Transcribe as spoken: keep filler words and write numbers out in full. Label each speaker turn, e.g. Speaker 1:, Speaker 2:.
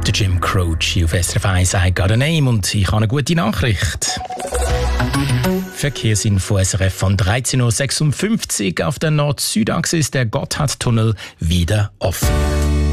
Speaker 1: Der Jim Croce auf S R F eins «I Got a Name» und ich habe eine gute Nachricht. Verkehrsinfo S R F von dreizehn Uhr sechsundfünfzig. Auf der Nord-Süd-Achse ist der Gotthardtunnel wieder offen.